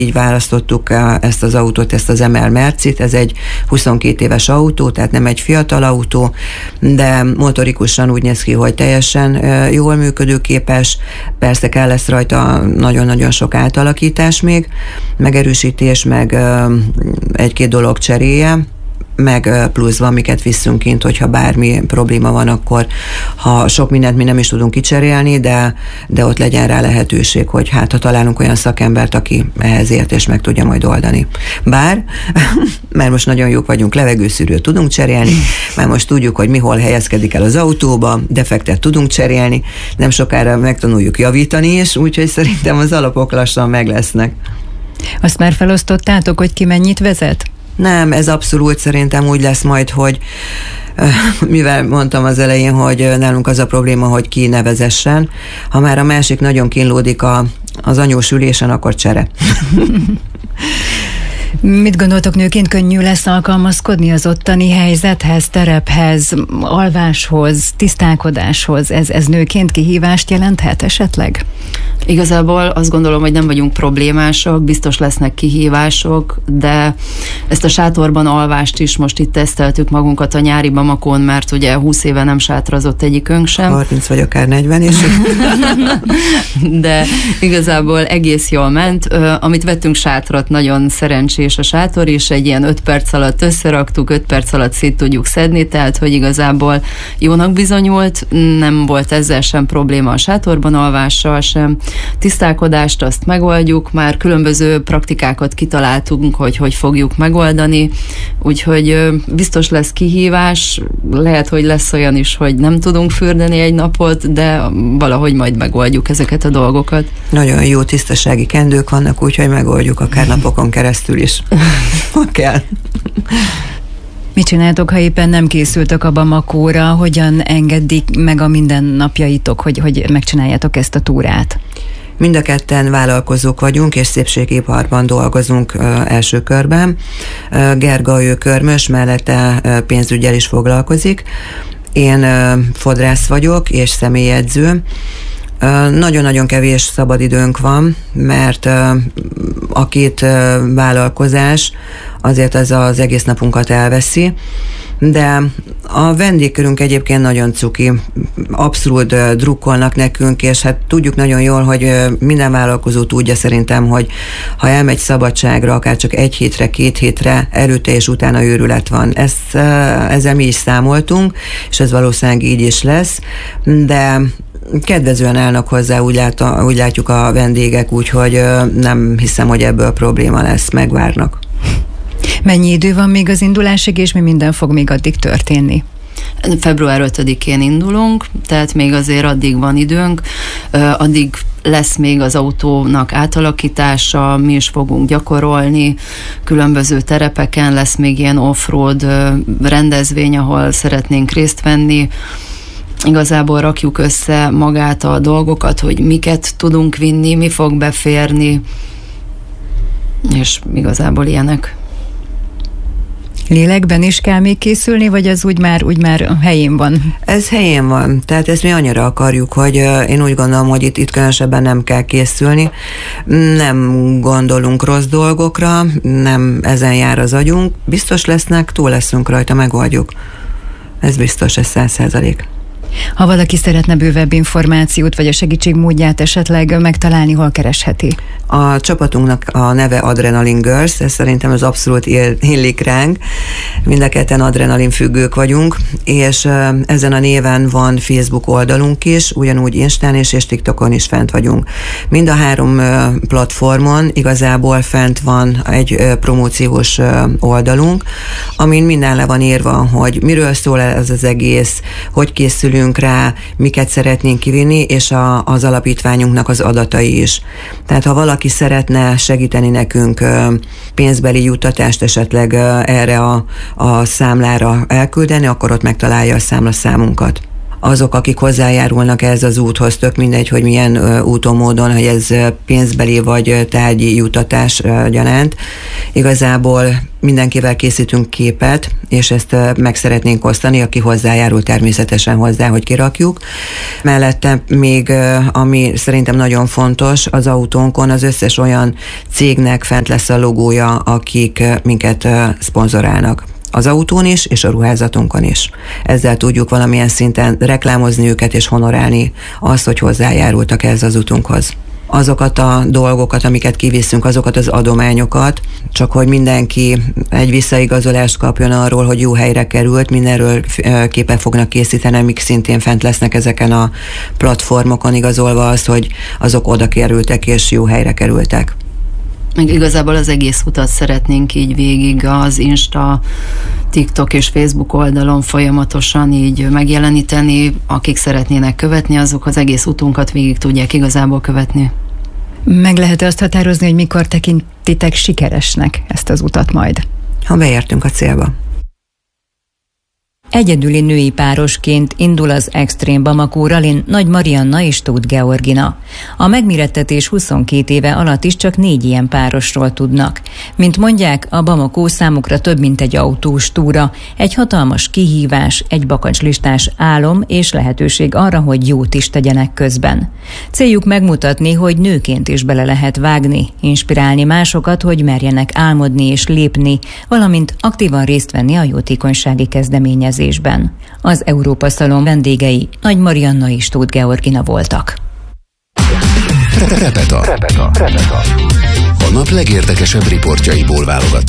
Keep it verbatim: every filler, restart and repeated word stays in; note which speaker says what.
Speaker 1: Így választottuk ezt az autót, ezt az em el Mercit, ez egy huszonkét éves autó, tehát nem egy fiatal autó, de motorikusan úgy néz ki, hogy teljesen jól működőképes, persze kell lesz rajta nagyon-nagyon sok átalakítás még, megerősítés, meg egy-két dolog cseréje, meg pluszban, amiket viszünk kint, hogyha bármi probléma van, akkor ha sok mindent mi nem is tudunk kicserélni, de, de ott legyen rá lehetőség, hogy hát ha találunk olyan szakembert, aki ehhez ért és meg tudja majd oldani. Bár, mert most nagyon jók vagyunk, levegőszűrőt tudunk cserélni, mert most tudjuk, hogy mi hol helyezkedik el az autóba, defektet tudunk cserélni, nem sokára megtanuljuk javítani is, úgyhogy szerintem az alapok lassan meg lesznek.
Speaker 2: Azt már felosztottátok, hogy ki mennyit vezet?
Speaker 1: Nem, ez abszolút szerintem úgy lesz majd, hogy mivel mondtam az elején, hogy nálunk az a probléma, hogy ki ne vezessen, ha már a másik nagyon kínlódik a, az anyós ülésen, akkor csere.
Speaker 2: Mit gondoltok, nőként könnyű lesz alkalmazkodni az ottani helyzethez, terephez, alváshoz, tisztálkodáshoz? Ez, ez nőként kihívást jelenthet esetleg?
Speaker 3: Igazából azt gondolom, hogy nem vagyunk problémások, biztos lesznek kihívások, de ezt a sátorban alvást is most itt teszteltük magunkat a nyári Bamakón, mert ugye húsz éve nem sátrazott egyikünk sem.
Speaker 1: harminc vagy akár negyven is.
Speaker 3: De igazából egész jól ment. Amit vettünk sátrat, nagyon szerencsés a sátor, és egy ilyen öt perc alatt összeraktuk, öt perc alatt szét tudjuk szedni, tehát hogy igazából jónak bizonyult, nem volt ezzel sem probléma a sátorban alvással sem. Tisztálkodást azt megoldjuk, már különböző praktikákat kitaláltunk, hogy hogy fogjuk megoldani, úgyhogy biztos lesz kihívás, lehet, hogy lesz olyan is, hogy nem tudunk fürdeni egy napot, de valahogy majd megoldjuk ezeket a dolgokat.
Speaker 1: Nagyon jó tisztasági kendők vannak, úgyhogy megoldjuk akár napokon keresztül is. Ha kell.
Speaker 2: Mit csináltok, ha éppen nem készültök a Bamakóra? Hogyan engedik meg a mindennapjaitok, hogy, hogy megcsináljátok ezt a túrát?
Speaker 1: Mind a ketten vállalkozók vagyunk, és szépségiparban dolgozunk ö, első körben. Ö, Gerga, ő körmös, mellette ö, pénzüggyel is foglalkozik. Én ö, fodrász vagyok, és személyedző. Nagyon-nagyon kevés szabadidőnk van, mert a két vállalkozás azért ez az egész napunkat elveszi, de a vendégkörünk egyébként nagyon cuki, abszolút drukkolnak nekünk, és hát tudjuk nagyon jól, hogy minden vállalkozó tudja szerintem, hogy ha elmegy szabadságra, akár csak egy hétre, két hétre, előtte és utána őrület van. Ezt, ezzel mi is számoltunk, és ez valószínűleg így is lesz, de kedvezően állnak hozzá, úgy, lát, úgy látjuk a vendégek, úgyhogy nem hiszem, hogy ebből probléma lesz, megvárnak.
Speaker 2: Mennyi idő van még az indulásig, és mi minden fog még addig történni?
Speaker 3: február ötödikén indulunk, tehát még azért addig van időnk, addig lesz még az autónak átalakítása, mi is fogunk gyakorolni, különböző terepeken lesz még ilyen off-road rendezvény, ahol szeretnénk részt venni. Igazából rakjuk össze magát a dolgokat, hogy miket tudunk vinni, mi fog beférni, és igazából ilyenek.
Speaker 2: Lélekben is kell még készülni, vagy az úgy már, úgy már helyén van?
Speaker 1: Ez helyén van, tehát ezt mi annyira akarjuk, hogy én úgy gondolom, hogy itt, itt különösebben nem kell készülni. Nem gondolunk rossz dolgokra, nem ezen jár az agyunk. Biztos lesznek, túl leszünk rajta, megoldjuk. Ez biztos, ez száz százalék.
Speaker 2: Ha valaki szeretne bővebb információt, vagy a segítségmódját esetleg megtalálni, hol keresheti?
Speaker 1: A csapatunknak a neve Adrenaline Girls, ez szerintem az abszolút illik ránk. Mind a ketten adrenalin függők vagyunk, és ezen a néven van Facebook oldalunk is, ugyanúgy Instán is, és TikTokon is fent vagyunk. Mind a három platformon igazából fent van egy promóciós oldalunk, amin minden le van írva, hogy miről szól ez az egész, hogy készülünk rá, miket szeretnénk kivinni, és a, az alapítványunknak az adatai is. Tehát ha valaki szeretne segíteni nekünk pénzbeli juttatást esetleg erre a, a számlára elküldeni, akkor ott megtalálja a számlaszámunkat. azok, akik hozzájárulnak ehhez az úthoz, tök mindegy, hogy milyen úton, módon, hogy ez pénzbeli vagy tárgyi jutatás gyanánt. Igazából mindenkivel készítünk képet, és ezt meg szeretnénk osztani, aki hozzájárul természetesen hozzá, hogy kirakjuk. Mellette még, ami szerintem nagyon fontos, az autónkon az összes olyan cégnek fent lesz a logója, akik minket szponzorálnak. Az autón is, és a ruházatunkon is. Ezzel tudjuk valamilyen szinten reklámozni őket, és honorálni azt, hogy hozzájárultak ehhez az utunkhoz. Azokat a dolgokat, amiket kiviszünk, azokat az adományokat, csak hogy mindenki egy visszaigazolást kapjon arról, hogy jó helyre került, mindenről képet fognak készíteni, amik szintén fent lesznek ezeken a platformokon, igazolva az, hogy azok oda kerültek és jó helyre kerültek.
Speaker 3: Meg igazából az egész utat szeretnénk így végig az Insta, TikTok és Facebook oldalon folyamatosan így megjeleníteni. Akik szeretnének követni, azok az egész utunkat végig tudják igazából követni.
Speaker 2: Meg lehet azt határozni, hogy mikor tekintitek sikeresnek ezt az utat majd?
Speaker 1: Ha beértünk a célba.
Speaker 2: Egyedüli női párosként indul az Extreme Bamako Rallyn Nagy Marianna és Tóth Georgina. A megmérettetés huszonkét éve alatt is csak négy ilyen párosról tudnak. Mint mondják, a Bamako számukra több, mint egy autós túra, egy hatalmas kihívás, egy bakancslistás álom és lehetőség arra, hogy jót is tegyenek közben. Céljuk megmutatni, hogy nőként is bele lehet vágni, inspirálni másokat, hogy merjenek álmodni és lépni, valamint aktívan részt venni a jótékonysági kezdeményezésben. Az Európa Szalon vendégei Nagy Marianna és Tóth Georgina voltak.
Speaker 4: Repeta. Repeta. A nap legérdekesebb riportjaiból válogatva.